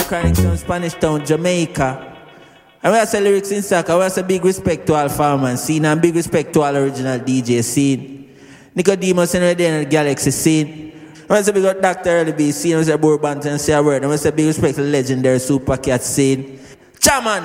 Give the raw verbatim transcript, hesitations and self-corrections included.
Chronic Town, Spanish Town, Jamaica. And we have some lyrics in soccer. We have some big respect to all farmers scene and big respect to all original D J scene. Nicodemus and Red in the Galaxy scene. We have some big up Doctor Early B scene. We have some Bourbon and say a word. And we have some big respect to the legendary Super Cat scene. Chaman!